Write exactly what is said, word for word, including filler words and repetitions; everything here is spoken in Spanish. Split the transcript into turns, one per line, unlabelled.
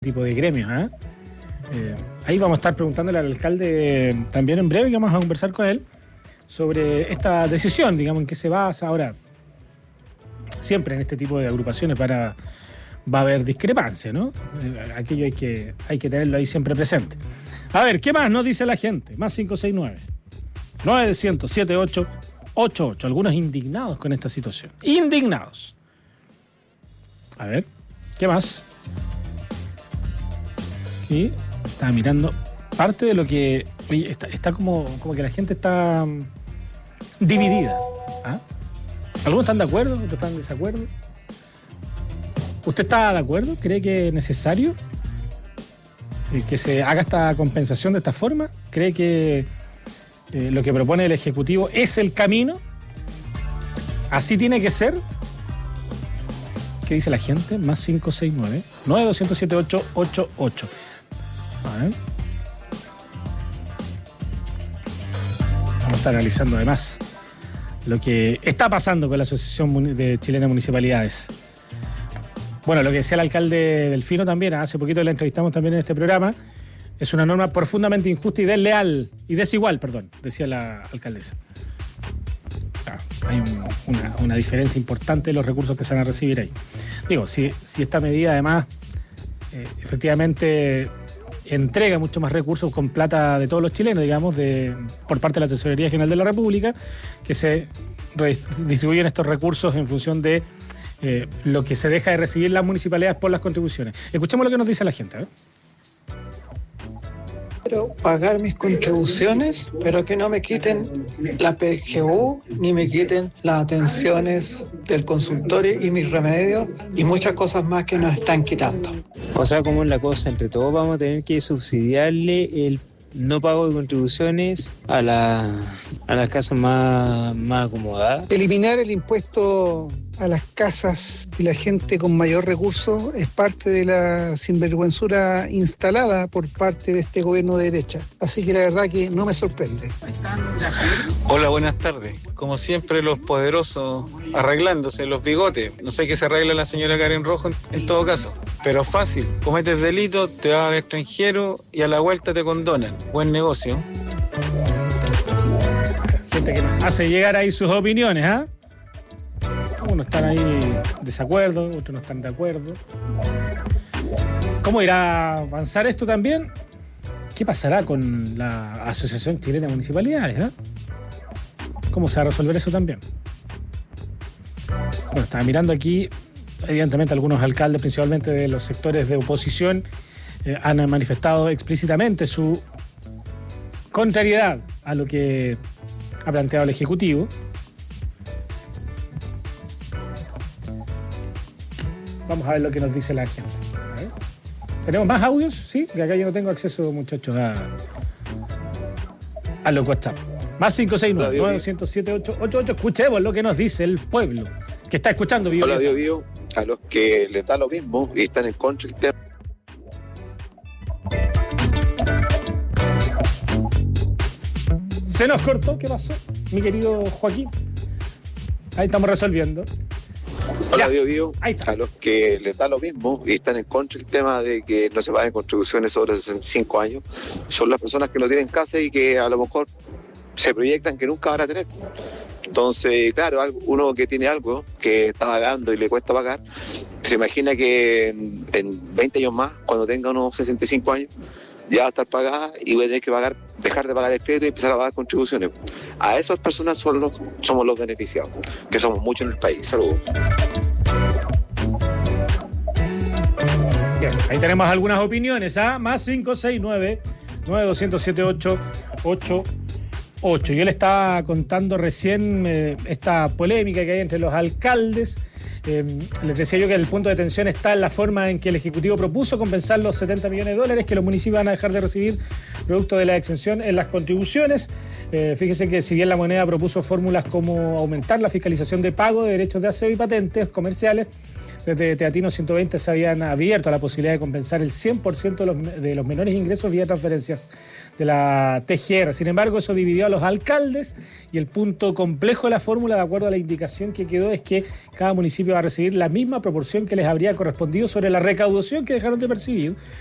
tipo de gremios, ¿eh? Eh, ahí vamos a estar preguntándole al alcalde también en breve, que vamos a conversar con él sobre esta decisión, digamos, en qué se basa. Ahora, siempre en este tipo de agrupaciones para, va a haber discrepancia, ¿no? Eh, aquello hay que, hay que tenerlo ahí siempre presente. A ver, ¿qué más nos dice la gente? Más cinco seis nueve, nueve cero cero, siete ocho ocho ocho. Algunos indignados con esta situación. Indignados. A ver, ¿qué más? Y estaba mirando parte de lo que... Oye, está, está como, como que la gente está um, dividida. ¿Ah? Algunos están de acuerdo, otros están en desacuerdo. ¿Usted está de acuerdo? ¿Cree que es necesario que se haga esta compensación de esta forma? ¿Cree que eh, lo que propone el Ejecutivo es el camino? ¿Así tiene que ser? ¿Qué dice la gente? Más cinco seis nueve, nueve dos cero cero, siete ocho ocho ocho. A ver. Vamos a estar analizando además lo que está pasando con la Asociación de Chilena de Municipalidades. Bueno, lo que decía el alcalde Delfino también, hace poquito la entrevistamos también en este programa, es una norma profundamente injusta y desleal, y desigual, perdón, decía la alcaldesa. Ah, hay un, una, una diferencia importante de los recursos que se van a recibir ahí. Digo, si, si esta medida además eh, efectivamente entrega mucho más recursos con plata de todos los chilenos, digamos, de, por parte de la Tesorería General de la República, que se distribuyen estos recursos en función de eh, lo que se deja de recibir las municipalidades por las contribuciones. Escuchemos lo que nos dice la gente, ¿eh?
Quiero pagar mis contribuciones, pero que no me quiten la P G U, ni me quiten las atenciones del consultorio y mis remedios, y muchas cosas más que nos están quitando.
O sea, ¿cómo es la cosa? Entre todos vamos a tener que subsidiarle el no pago de contribuciones a, la, a las casas más, más acomodadas.
Eliminar el impuesto a las casas y la gente con mayor recurso es parte de la sinvergüenzura instalada por parte de este gobierno de derecha. Así que la verdad que no me sorprende.
Hola, buenas tardes. Como siempre, los poderosos arreglándose los bigotes. No sé qué se arregla la señora Karen Rojo en, en todo caso. Pero fácil, cometes delito, te vas al extranjero y a la vuelta te condonan. Buen negocio.
Gente que nos hace llegar ahí sus opiniones, ¿ah? ¿eh? Unos están ahí de desacuerdo, otros no están de acuerdo. ¿Cómo irá a avanzar esto también? ¿Qué pasará con la Asociación Chilena de Municipalidades? ¿eh? ¿Cómo se va a resolver eso también? Bueno, estaba mirando aquí, evidentemente algunos alcaldes, principalmente de los sectores de oposición, eh, han manifestado explícitamente su contrariedad a lo que ha planteado el Ejecutivo. Vamos a ver lo que nos dice la gente. A ver. ¿Tenemos más audios? Sí, que acá yo no tengo acceso, muchachos, a, a los WhatsApp. Más cinco seis nueve, nueve cero cero, siete ocho ocho ocho. Escuchemos lo que nos dice el pueblo que está escuchando. Bio,
Hola, Bio, Bio. A los que les da lo mismo y están en contra del tema.
Se nos cortó, ¿qué pasó? Mi querido Joaquín. Ahí estamos resolviendo.
Hola, Bio, Bio. A los que les da lo mismo y están en contra del tema de que no se paguen contribuciones sobre sesenta y cinco años, son las personas que no tienen casa y que a lo mejor se proyectan que nunca van a tener. Entonces, claro, uno que tiene algo que está pagando y le cuesta pagar, se imagina que en, en veinte años más, cuando tenga unos sesenta y cinco años, ya va a estar pagada y voy a tener que pagar, dejar de pagar el crédito y empezar a pagar contribuciones. A esas personas son los, somos los beneficiados, que somos muchos en el país. Saludos.
Bien, ahí tenemos algunas opiniones, ¿ah? Más cinco seis nueve, nueve dos cero cero, siete ocho ocho ocho. Yo le estaba contando recién eh, esta polémica que hay entre los alcaldes. Eh, les decía yo que el punto de tensión está en la forma en que el Ejecutivo propuso compensar los setenta millones de dólares que los municipios van a dejar de recibir producto de la exención en las contribuciones. Eh, fíjese que si bien la moneda propuso fórmulas como aumentar la fiscalización de pago de derechos de aseo y patentes comerciales, desde Teatino ciento veinte se habían abierto a la posibilidad de compensar el cien por ciento de los, de los menores ingresos vía transferencias de la T G R. Sin embargo, eso dividió a los alcaldes y el punto complejo de la fórmula, de acuerdo a la indicación que quedó, es que cada municipio va a recibir la misma proporción que les habría correspondido sobre la recaudación que dejaron de percibir,